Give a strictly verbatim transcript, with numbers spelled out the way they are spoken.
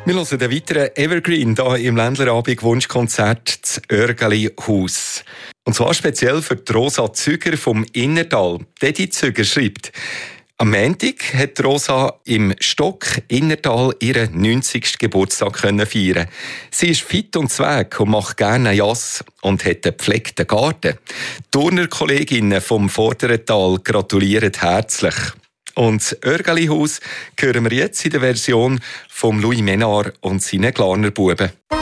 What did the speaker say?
Wir hören den weiteren Evergreen hier im Ländlerabend Wunschkonzert das Örgeli-Haus. Und zwar speziell für die Rosa Züger vom Innertal. Dedi Züger schreibt: Am Montag hat Rosa im Stock Innertal ihren neunzigsten Geburtstag feiern. Sie ist fit und zweg und macht gerne Jass und hat einen gepflegten Garten. Die Turnerkolleginnen vom Vorderental gratulieren herzlich. Und das Örgeli-Haus hören wir jetzt in der Version von Louis Ménard und seinen Glarner Buben.